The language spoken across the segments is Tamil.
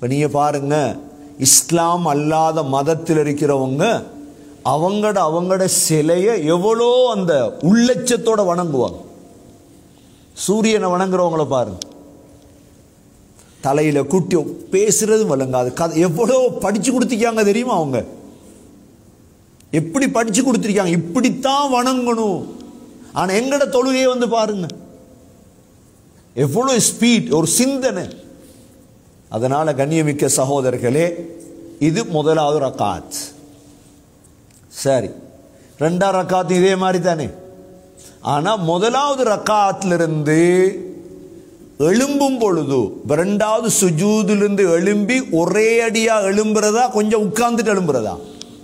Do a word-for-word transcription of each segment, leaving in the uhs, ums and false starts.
இப்போ நீங்கள் பாருங்க, இஸ்லாம் அல்லாத மதத்தில் இருக்கிறவங்க அவங்களோட அவங்களோட சிலையை எவ்வளோ அந்த உள்ளட்சத்தோட வணங்குவாங்க. சூரியனை வணங்குறவங்கள பாருங்க, தலையில குட்டி பேசுறது வழங்காது. கதை எவ்வளோ படிச்சு கொடுத்திருக்காங்க தெரியுமா? அவங்க எப்படி படிச்சு கொடுத்திருக்காங்க, இப்படித்தான் வணங்கணும். ஆனா எங்கட தொழுகையை வந்து பாருங்க, எவ்வளவு ஸ்பீட், ஒரு சிந்தனை. அதனால கண்ணியமிக்க சகோதரர்களே, இது முதலாவது ரக்காத். சரி, ரெண்டாம் ரக்காத் இதே மாதிரி தானே. ஆனா முதலாவது ரக்காத்திலிருந்து எழும்பும் பொழுது, இரண்டாவது சுஜூதிலிருந்து எழும்பி ஒரே அடியா எழும்புறதா, கொஞ்சம் உட்கார்ந்துட்டு எழும்புறதா?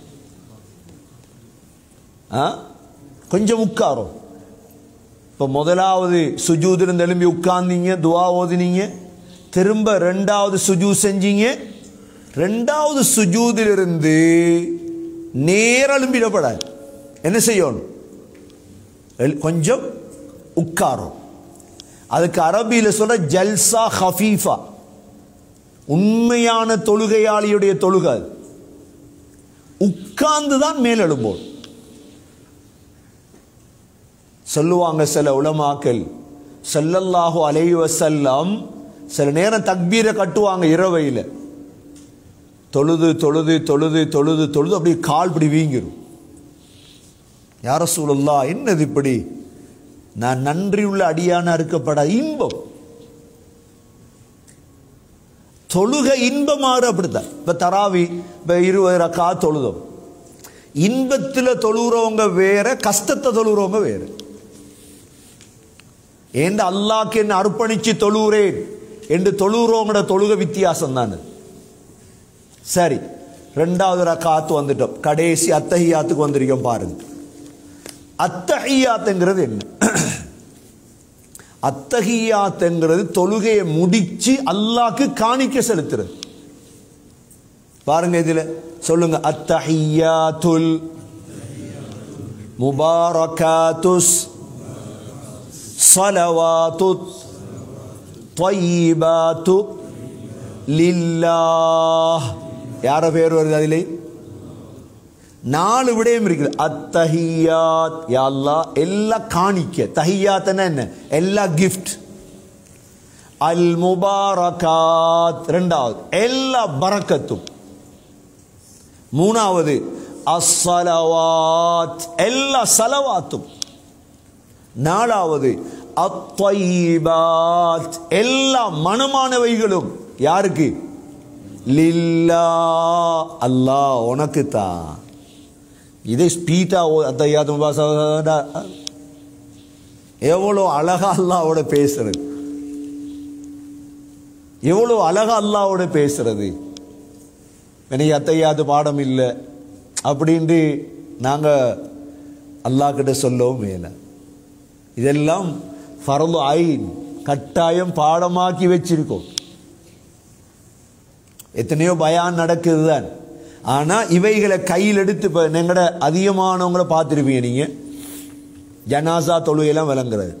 கொஞ்சம் உட்காரும். இப்போ முதலாவது சுஜூதிலிருந்து எழும்பி உட்கார்ந்தீங்க, துவா ஓதினீங்க, திரும்ப ரெண்டாவது சுஜூத் செஞ்சீங்க. ரெண்டாவது சுஜூதிலிருந்து நேர எழும்பிடப்படாது. என்ன செய்யணும்? கொஞ்சம் உட்காரும். அதுக்கு அரபியில் சொல்ற ஜல்சா ஹஃபீஃபா, உண்மையான தொழுகையாளியுடைய தொழுகை. உட்கார்ந்து தான் மேல் எழும்போம். சொல்லுவாங்க சில உலமாக்கள், ஸல்லல்லாஹு அலைஹி வஸல்லம் சில நேரம் தக்பீரை கட்டுவாங்க இரவையில். தொழுது தொழுது தொழுது தொழுது தொழுது அப்படி கால் இப்படி வீங்கிரும். யா ரசூலல்லாஹ், என்னது இப்படி? நான் நன்றியுள்ள அடியான இருக்கப்பட இன்பம். தொழுகை இன்பமாக அப்படித்தான். இப்போ தராவி இப்போ இருபது ரக்கா தொழுதோம். இன்பத்தில் தொழுகிறவங்க வேற, கஷ்டத்தை தொழுகிறவங்க வேற. ஏன் அல்லாஹ்க்கு என்ன அர்ப்பணிச்சு தொழுகிறேன் என்று தொழுகிறவங்களோட தொழுகை வித்தியாசம் தானே. சரி, ரெண்டாவது ரக்காத்து வந்துட்டோம், கடைசி அத்தஹியாத்துக்கு வந்திருக்கோம். பாருங்க, அத்தஹியாத்துங்கிறது என்ன? அத்தஹியாத்துங்கிறது தொழுகையை முடிச்சு அல்லாஹ்க்கு காணிக்க செலுத்துறது. பாருங்க, இதுல சொல்லுங்க, அத்தஹியாத்துல் முபாரகாத்துஸ் ஸலவாத்து த்வய்யிபாத்து லில்லாஹ். யார பேர் வருது? அதிலே நாலு விடயம் இருக்குது. அத்தஹியாத், யா அல்லாஹ், எல்லாம் காணிக்க. தஹியாத்னா என்ன? எல்லா கிஃப்ட். அல் முபாரகாத் ரெண்டாவது, எல்லா பரக்கத்தும். மூணாவது அஸ்ஸலவாத், எல்லா சலவாத்தும். நாலாவது அத்வைபாத், எல்லா மனமானவைகளும். யாருக்கு? லில்லாஹ், அல்லாஹ் உனக்கு தான். இதை ஸ்பீட்டா எவ்வளோ அழகா அல்லாஹ்வோட பேசுறது, எவ்வளோ அழகா அல்லாஹ்வோட பேசுறது. எனக்கு அத்தையாது பாடம் இல்லை அப்படின்ட்டு நாங்கள் அல்லாஹ் கிட்ட சொல்லவும் மேல. இதெல்லாம் ஃபர்து ஐன், கட்டாயம் பாடமாக்கி வச்சிருக்கோம். எத்தனையோ பயான் நடக்குது தான். ஆனால் இவைகளை கையில் எடுத்து இப்போ எங்கட அதிகமானவங்களை பார்த்துருப்பீங்க நீங்கள். ஜனாசா தொழுகையெல்லாம் விளங்குறது.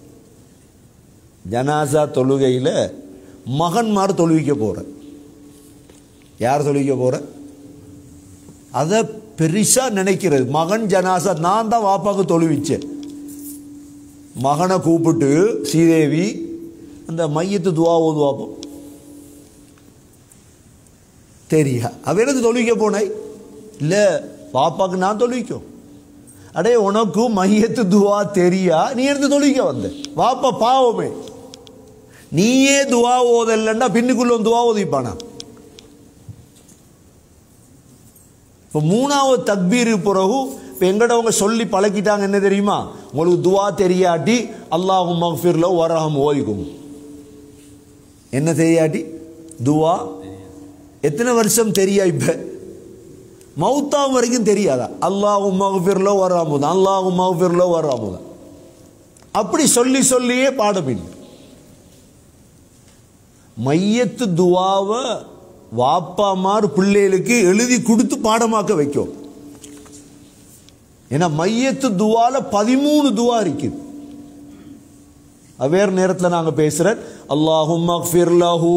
ஜனாசா தொழுகையில் மகன்மார் தொழுவிக்க போகிற. யார் தொழுவிக்க போகிற? அதை பெருசாக நினைக்கிறது. மகன் ஜனாசா, நான் தான் வாப்பாவுக்கு தொழுவிச்சேன். மகனை கூப்பிட்டு ஸ்ரீதேவி அந்த மையத்து துவா ஓதுவாப்போம். தெரியா அவ எனக்கு தொழுவிக்க போனாய்? இல்லை, பாப்பாக்கு நான் தொழுவிக்கும். அடே, உனக்கு மையத்து துவா தெரியா? நீ எடுத்து தொழுவிக்க வந்த. வாப்பா பாவமே, நீயே துவா ஓதல்லன்னா பின்னுக்குள்ள துவா ஓதிப்பானா? இப்போ மூணாவது தக்பீர் பிறகு இப்போ எங்கடவங்க சொல்லி பழக்கிட்டாங்க என்ன தெரியுமா? உங்களுக்கு துவா தெரியாட்டி அல்லாஹு மக்ஃபிர்ல வரஹம் ஓதிக்கும். என்ன தெரியாட்டி துவா? எத்தனை வருஷம் தெரியா? இப்ப மௌத்தாம் வரைக்கும் தெரியாதா? அல்லாஹு மக்ஃபிர்ல வரஹம், அல்லாஹு மக்ஃபிர்ல வரஹம். அப்படி சொல்லி சொல்லியே பாடமில்லை. மையத்து துவாவை வாப்பாமார் பிள்ளைகளுக்கு எழுதி கொடுத்து பாடமாக்க வைக்கும். ஏன்னா மையத்து துவால பதிமூணு துவா இருக்குது. வேறு நேரத்தில் நாங்கள் பேசுகிறேன். அல்லாஹும்ம ஃபிர் லஹு